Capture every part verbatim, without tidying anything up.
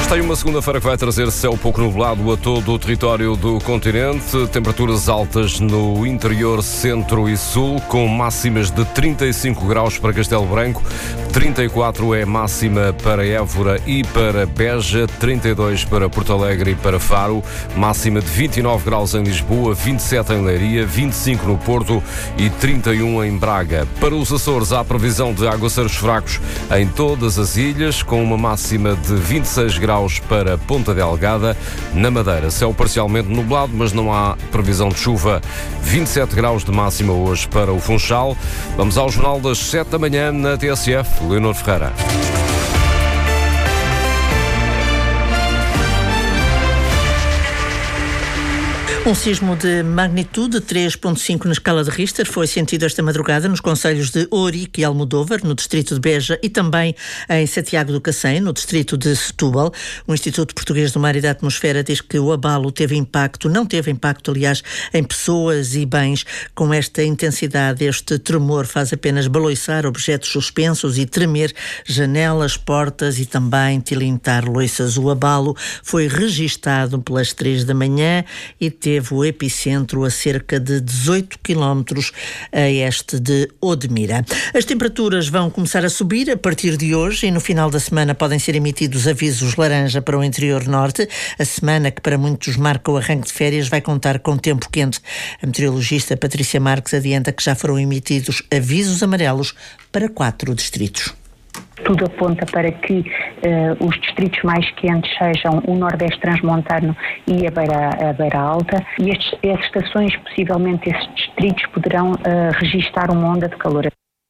Esta é uma segunda-feira que vai trazer céu pouco nublado a todo o território do continente. Temperaturas altas no interior, centro e sul, com máximas de trinta e cinco graus para Castelo Branco, trinta e quatro é máxima para Évora e para Beja, trinta e dois para Porto Alegre e para Faro, máxima de vinte e nove graus em Lisboa, vinte e sete em Leiria, vinte e cinco no Porto e trinta e um em Braga. Para os Açores há previsão de aguaceiros fracos em todas as ilhas, com uma máxima de vinte e seis graus para Ponta Delgada. Na Madeira, céu parcialmente nublado, mas não há previsão de chuva. vinte e sete graus de máxima hoje para o Funchal. Vamos ao Jornal das sete da manhã na T S F. Leonor Ferreira. Um sismo de magnitude três ponto cinco na escala de Richter foi sentido esta madrugada nos concelhos de Ourique e Almodóvar, no distrito de Beja, e também em Santiago do Cacém, no distrito de Setúbal. O Instituto Português do Mar e da Atmosfera diz que o abalo teve impacto, não teve impacto, aliás, em pessoas e bens. Com esta intensidade, este tremor faz apenas baloiçar objetos suspensos e tremer janelas, portas e também tilintar loiças. O abalo foi registado pelas três da manhã e teve o epicentro a cerca de dezoito quilómetros a este de Odmira. As temperaturas vão começar a subir a partir de hoje e no final da semana podem ser emitidos avisos laranja para o interior norte. A semana que para muitos marca o arranque de férias vai contar com tempo quente. A meteorologista Patrícia Marques adianta que já foram emitidos avisos amarelos para quatro distritos. Tudo aponta para que uh, os distritos mais quentes sejam o Nordeste Transmontano e a Beira, a Beira Alta, e estes, as estações, possivelmente esses distritos, poderão uh, registar uma onda de calor.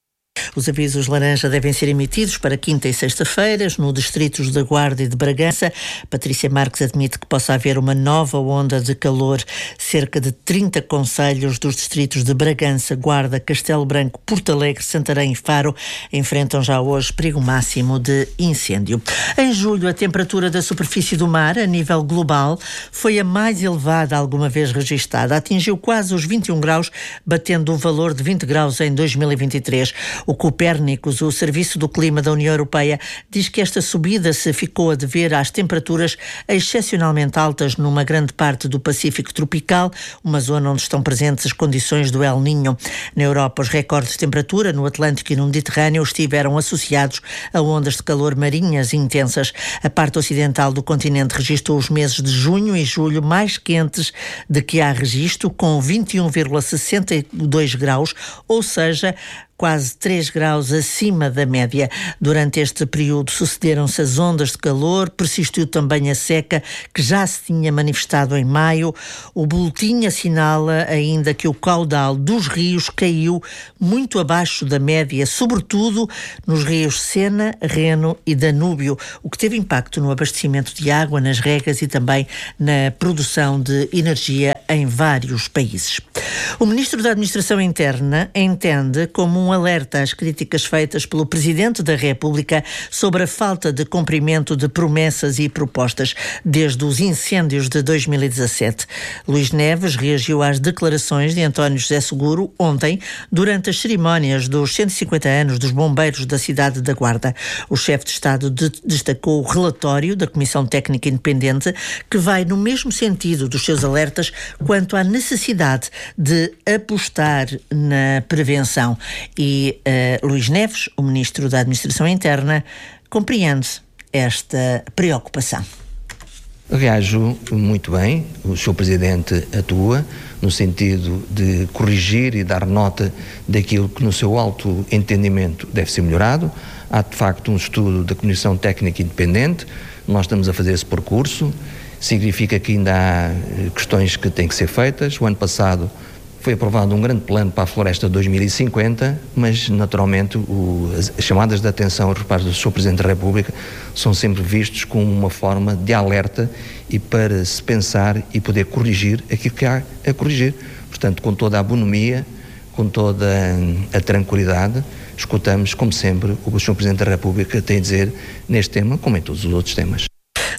Os avisos laranja devem ser emitidos para quinta e sexta-feiras, no distritos da Guarda e de Bragança. Patrícia Marques admite que possa haver uma nova onda de calor. Cerca de trinta concelhos dos distritos de Bragança, Guarda, Castelo Branco, Porto Alegre, Santarém e Faro enfrentam já hoje perigo máximo de incêndio. Em julho, a temperatura da superfície do mar, a nível global, foi a mais elevada alguma vez registada. Atingiu quase os vinte e um graus, batendo o valor de vinte graus em dois mil e vinte e três. O Copérnicos, o Serviço do Clima da União Europeia, diz que esta subida se ficou a dever às temperaturas excepcionalmente altas numa grande parte do Pacífico tropical, uma zona onde estão presentes as condições do El Niño. Na Europa, os recordes de temperatura no Atlântico e no Mediterrâneo estiveram associados a ondas de calor marinhas intensas. A parte ocidental do continente registrou os meses de junho e julho mais quentes de que há registro, com vinte e um vírgula sessenta e dois graus, ou seja, quase três graus acima da média. Durante este período sucederam-se as ondas de calor, persistiu também a seca, que já se tinha manifestado em maio. O boletim assinala ainda que o caudal dos rios caiu muito abaixo da média, sobretudo nos rios Sena, Reno e Danúbio, o que teve impacto no abastecimento de água, nas regas e também na produção de energia em vários países. O Ministro da Administração Interna entende como um alerta às críticas feitas pelo Presidente da República sobre a falta de cumprimento de promessas e propostas desde os incêndios de dois mil e dezassete. Luís Neves reagiu às declarações de António José Seguro ontem, durante as cerimónias dos cento e cinquenta anos dos bombeiros da cidade da Guarda. O chefe de Estado de- destacou o relatório da Comissão Técnica Independente, que vai no mesmo sentido dos seus alertas quanto à necessidade de apostar na prevenção. E uh, Luís Neves, o Ministro da Administração Interna, compreende esta preocupação. Reajo muito bem, o senhor Presidente atua no sentido de corrigir e dar nota daquilo que no seu alto entendimento deve ser melhorado. Há de facto um estudo da Comissão Técnica Independente, nós estamos a fazer esse percurso, significa que ainda há questões que têm que ser feitas. O ano passado foi aprovado um grande plano para a floresta dois mil e cinquenta, mas naturalmente o, as, as chamadas de atenção por parte do senhor Presidente da República são sempre vistos como uma forma de alerta e para se pensar e poder corrigir aquilo que há a corrigir. Portanto, com toda a bonomia, com toda a, a tranquilidade, escutamos, como sempre, o que o senhor Presidente da República tem a dizer neste tema, como em todos os outros temas.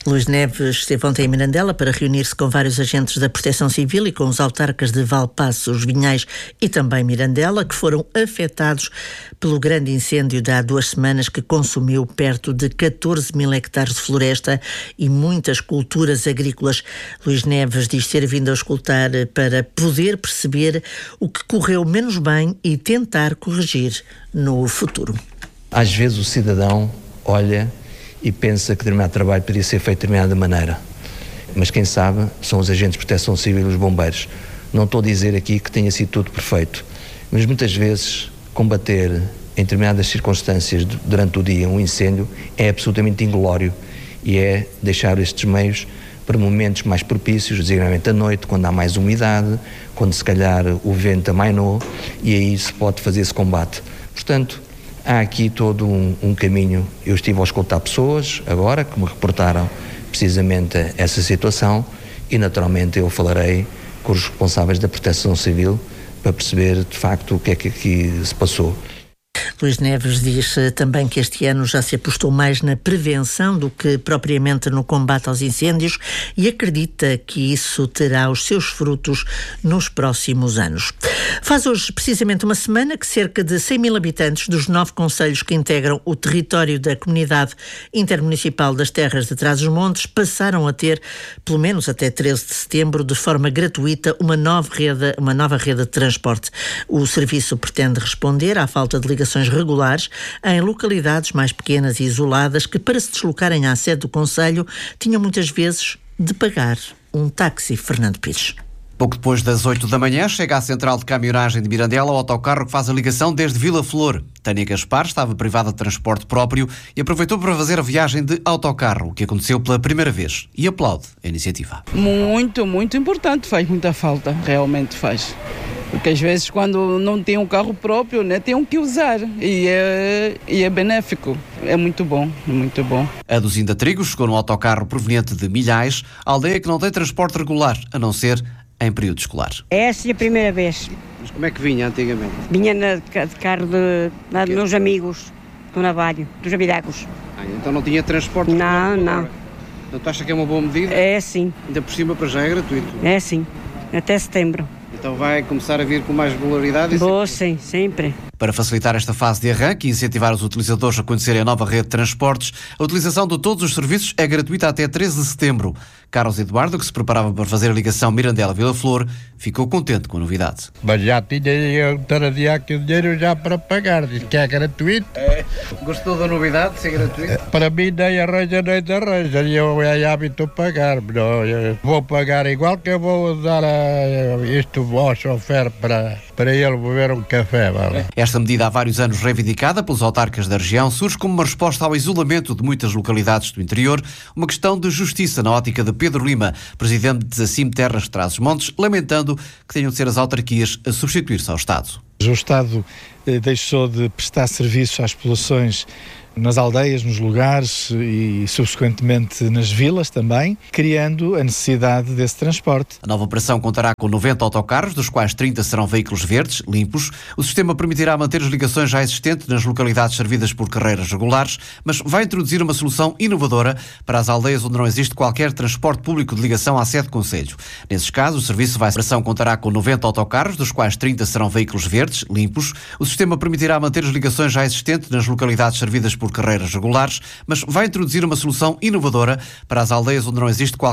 Luís Neves esteve ontem em Mirandela para reunir-se com vários agentes da Proteção Civil e com os autarcas de Valpaços, Vinhais e também Mirandela, que foram afetados pelo grande incêndio de há duas semanas que consumiu perto de catorze mil hectares de floresta e muitas culturas agrícolas. Luís Neves diz ter vindo a escutar para poder perceber o que correu menos bem e tentar corrigir no futuro. Às vezes o cidadão olha e pensa que determinado trabalho poderia ser feito de determinada maneira. Mas quem sabe são os agentes de proteção civil e os bombeiros. Não estou a dizer aqui que tenha sido tudo perfeito, mas muitas vezes combater em determinadas circunstâncias durante o dia um incêndio é absolutamente inglório e é deixar estes meios para momentos mais propícios, designadamente à noite, quando há mais umidade, quando se calhar o vento amainou, e aí se pode fazer esse combate. Portanto, há aqui todo um, um caminho. Eu estive a escutar pessoas agora que me reportaram precisamente essa situação e naturalmente eu falarei com os responsáveis da Proteção Civil para perceber de facto o que é que aqui se passou. Luís Neves diz também que este ano já se apostou mais na prevenção do que propriamente no combate aos incêndios e acredita que isso terá os seus frutos nos próximos anos. Faz hoje precisamente uma semana que cerca de cem mil habitantes dos nove concelhos que integram o território da Comunidade Intermunicipal das Terras de Trás-os-Montes passaram a ter, pelo menos até treze de setembro, de forma gratuita, uma nova rede, uma nova rede de transporte. O serviço pretende responder à falta de ligações regulares em localidades mais pequenas e isoladas que, para se deslocarem à sede do concelho, tinham muitas vezes de pagar um táxi. Fernando Pires. Pouco depois das oito da manhã, chega à central de caminhonagem de Mirandela o autocarro que faz a ligação desde Vila Flor. Tânia Gaspar estava privada de transporte próprio e aproveitou para fazer a viagem de autocarro, o que aconteceu pela primeira vez, e aplaude a iniciativa. Muito, muito importante, faz muita falta, realmente faz. Porque às vezes quando não tem um carro próprio, né, tem um que usar e é, e é benéfico. É muito bom, é muito bom. A Duzinda Trigo chegou no autocarro proveniente de Milhais, aldeia que não tem transporte regular, a não ser em período escolar. Essa é a primeira vez. Mas como é que vinha antigamente? Vinha na, de carro de, de, de meus amigos do Navalho, dos Abidacos. Ah, então não tinha transporte Não, regular. não. Então tu acha que é uma boa medida? É sim. Ainda por cima para já é gratuito. É sim, até setembro. Então vai começar a vir com mais regularidade? Boa, sim, sempre. Para facilitar esta fase de arranque e incentivar os utilizadores a conhecerem a nova rede de transportes, a utilização de todos os serviços é gratuita até treze de setembro. Carlos Eduardo, que se preparava para fazer a ligação Mirandela-Vila Flor, ficou contente com a novidade. Mas já tinha eu tararia aqui o dinheiro já para pagar, diz que é gratuito. É. Gostou da novidade de ser gratuito? Para mim nem arranja nem te arranja, e eu é hábito pagar. Não, eu vou pagar igual que eu vou dar a, isto ao chofer para, para ele beber um café. Vale? Esta medida há vários anos reivindicada pelos autarcas da região surge como uma resposta ao isolamento de muitas localidades do interior, uma questão de justiça na ótica de Pedro Lima, presidente de Zacim Terras de Trás-os-Montes, lamentando que tenham de ser as autarquias a substituir-se ao Estado. O Estado eh, deixou de prestar serviços às populações nas aldeias, nos lugares e, subsequentemente, nas vilas também, criando a necessidade desse transporte. A nova operação contará com noventa autocarros, dos quais trinta serão veículos verdes, limpos. O sistema permitirá manter as ligações já existentes nas localidades servidas por carreiras regulares, mas vai introduzir uma solução inovadora para as aldeias onde não existe qualquer transporte público de ligação à sede do concelho. Nesses casos, o serviço vai... A operação contará com noventa autocarros, dos quais trinta serão veículos verdes, limpos. O sistema permitirá manter as ligações já existentes nas localidades servidas por carreiras regulares, mas vai introduzir uma solução inovadora para as aldeias onde não existe qualquer